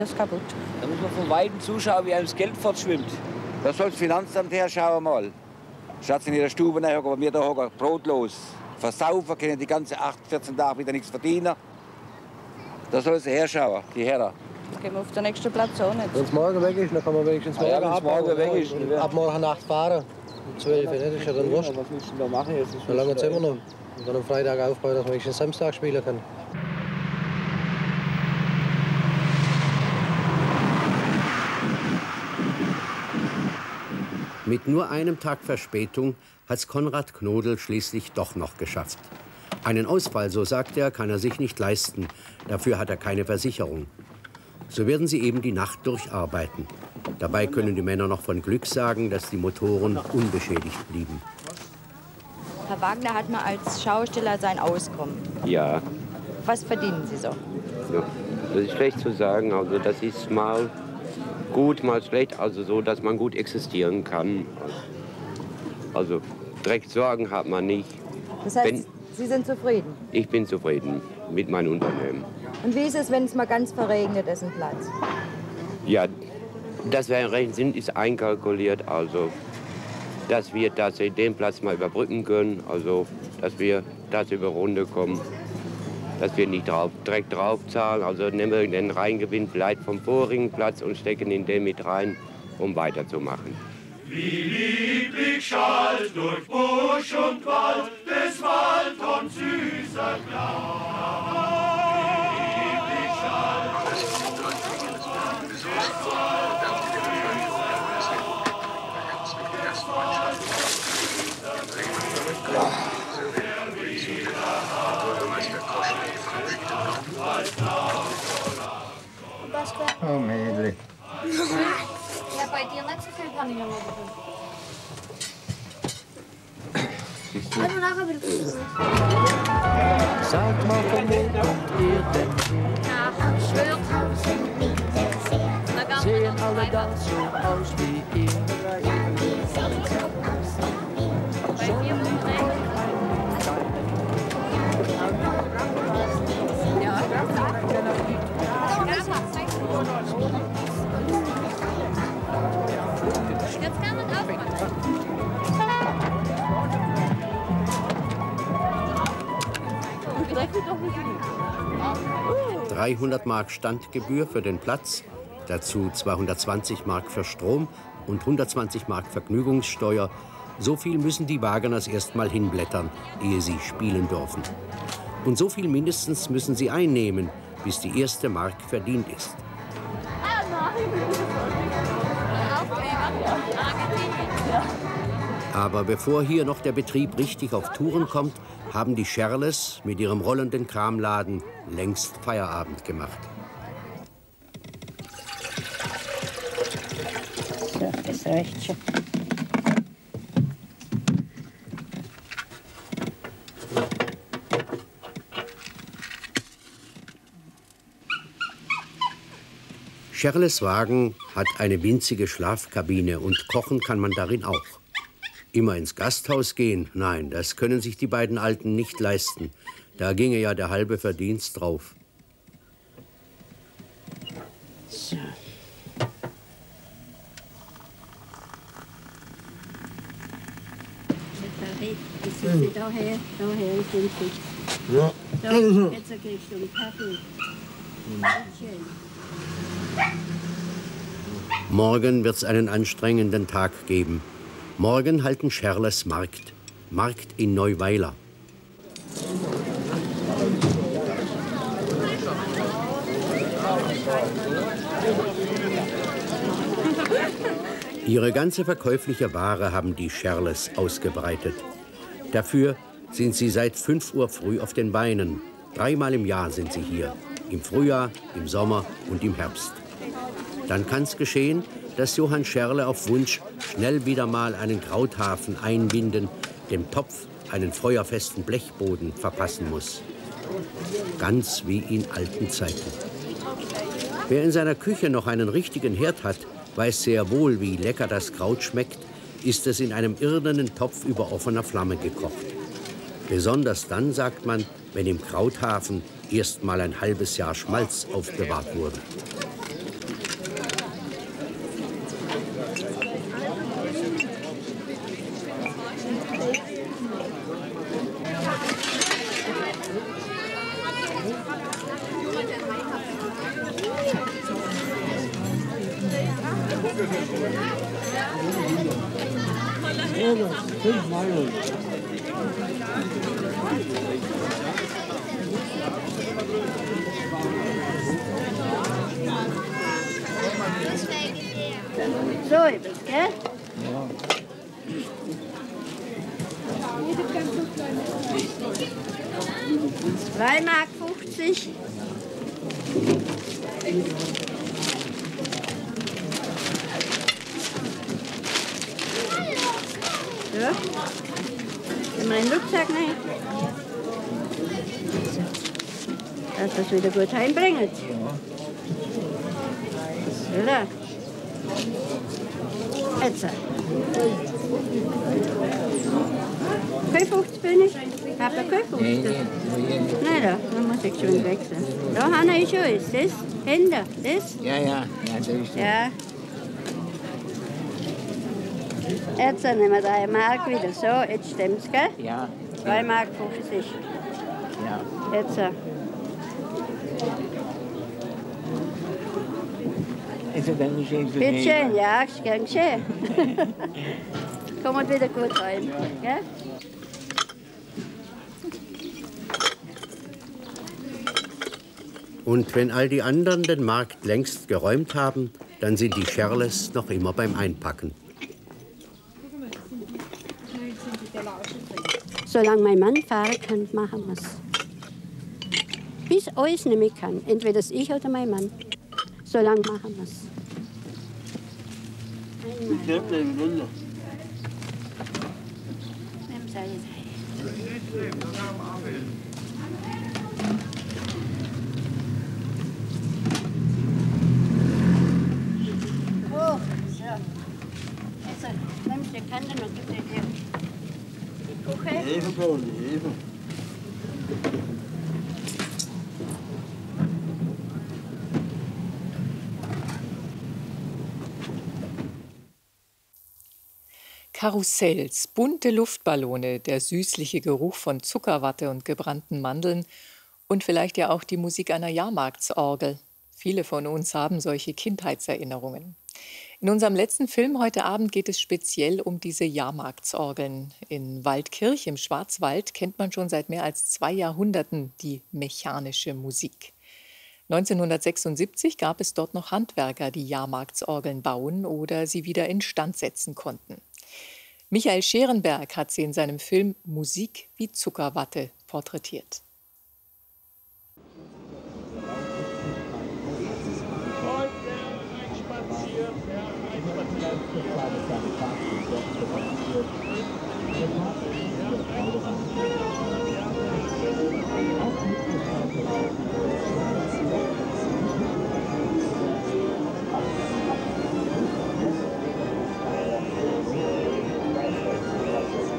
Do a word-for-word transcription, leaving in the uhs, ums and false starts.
Das ist kaputt. Da muss man von Weitem zuschauen, wie einem das Geld fortschwimmt. Da soll das Finanzamt herschauen mal. Statt in ihrer Stube nachher, aber wir da hocken brotlos. Versaufen, können die ganzen acht, vierzehn Tage wieder nichts verdienen. Da soll sie herschauen, die Herren. Das gehen wir auf den nächsten Platz auch nicht. Wenn es morgen weg ist, dann kann man wenigstens morgen, Ah ja, wenn's morgen weg ist, und ja. ab morgen Nacht fahren. Um zwölf Uhr, das ist ja dann wurscht. Was musst du da machen jetzt? So lange sind wir noch. Und dann am Freitag aufbauen, dass man wenigstens Samstag spielen kann. Mit nur einem Tag Verspätung hat's Konrad Knodel schließlich doch noch geschafft. Einen Ausfall, so sagt er, kann er sich nicht leisten. Dafür hat er keine Versicherung. So werden sie eben die Nacht durcharbeiten. Dabei können die Männer noch von Glück sagen, dass die Motoren unbeschädigt blieben. Herr Wagner hat mal als Schausteller sein Auskommen. Ja, Was verdienen Sie so? ja, das ist schlecht zu sagen. Also das ist mal gut, mal schlecht. Also so, dass man gut existieren kann. Also direkt Sorgen hat man nicht. Das heißt, Wenn- Sie sind zufrieden. Ich bin zufrieden mit meinem Unternehmen. Und wie ist es, wenn es mal ganz verregnet ist, ein Platz? Ja, dass wir recht sind, ist einkalkuliert. Also, dass wir tatsächlich den Platz mal überbrücken können. Also, dass wir das über Runde kommen. Dass wir nicht drauf, direkt drauf zahlen. Also nehmen wir den Reingewinn vielleicht vom vorigen Platz und stecken in den mit rein, um weiterzumachen. Wie lieblich schallt durch Busch und Wald des Waldhorn süßer Klang. Wie lieblich schallt Oh, Mädel. Ja, bei dir nicht so viel kann ich noch mal bekommen. Also nachher wieder zurück. Sag mal, von wo kommt ihr denn her? Ja, schwört. Da gab's Sehen alle ganz so aus wie ihr? bei vier Minuten. Ja. Jetzt kann man aufmachen. dreihundert Mark Standgebühr für den Platz, dazu zweihundertzwanzig Mark für Strom und hundertzwanzig Mark Vergnügungssteuer. So viel müssen die Wageners erst mal hinblättern, ehe sie spielen dürfen. Und so viel mindestens müssen sie einnehmen, bis die erste Mark verdient ist. Aber bevor hier noch der Betrieb richtig auf Touren kommt, haben die Scherles mit ihrem rollenden Kramladen längst Feierabend gemacht. So, das reicht schon. Scherles Wagen hat eine winzige Schlafkabine und kochen kann man darin auch. Immer ins Gasthaus gehen? Nein, das können sich die beiden Alten nicht leisten. Da ginge ja der halbe Verdienst drauf. So. Ich sitze daher, daher ist den Fisch. Ja. Da, jetzt kriegst du einen Kaffee. Schön. Morgen wird's einen anstrengenden Tag geben. Morgen halten Scherles Markt. Markt in Neuweiler. Ihre ganze verkäufliche Ware haben die Scherles ausgebreitet. Dafür sind sie seit fünf Uhr früh auf den Beinen. Dreimal im Jahr sind sie hier. Im Frühjahr, im Sommer und im Herbst. Dann kann's geschehen, dass Johann Scherle auf Wunsch schnell wieder mal einen Krauthafen einbinden, dem Topf einen feuerfesten Blechboden verpassen muss. Ganz wie in alten Zeiten. Wer in seiner Küche noch einen richtigen Herd hat, weiß sehr wohl, wie lecker das Kraut schmeckt, ist es in einem irdenen Topf über offener Flamme gekocht. Besonders dann, sagt man, wenn im Krauthafen erst mal ein halbes Jahr Schmalz aufbewahrt wurde. So, etwas, gell? zwei Mark fünfzig. So. Nehmen wir den Rucksack rein. Dass wir es wieder gut heimbringen. Oder? Jetzt. Kein fünfzig bin ich. Habt ihr kein fünfzig? Nein, da, dann muss ich schon wechseln. Da haben wir schon ist das. Hände, das? Ja, ja, ja, das ist Ja. Jetzt nehmen wir drei Mark wieder. So, jetzt stimmt's, gell? Ja. zwei Mark fünfzig. Ja. Jetzt. Also dann ist es Bitte schön, ja, ist gern geschehen. Kommt wieder gut rein. Gell? Und wenn all die anderen den Markt längst geräumt haben, dann sind die Scherles noch immer beim Einpacken. Solange mein Mann fahren kann, machen wir es. Bis alles nicht mehr kann. Entweder das ich oder mein Mann. Solange machen wir es. Nimm Oh, so. Jetzt nimmst du die Kante und gib dir die, die Kuche. Hefe, Hefe. Karussells, bunte Luftballone, der süßliche Geruch von Zuckerwatte und gebrannten Mandeln und vielleicht ja auch die Musik einer Jahrmarktsorgel. Viele von uns haben solche Kindheitserinnerungen. In unserem letzten Film heute Abend geht es speziell um diese Jahrmarktsorgeln. In Waldkirch im Schwarzwald kennt man schon seit mehr als zwei Jahrhunderten die mechanische Musik. neunzehnhundertsechsundsiebzig gab es dort noch Handwerker, die Jahrmarktsorgeln bauen oder sie wieder instand setzen konnten. Michael Scherenberg hat sie in seinem Film Musik wie Zuckerwatte porträtiert.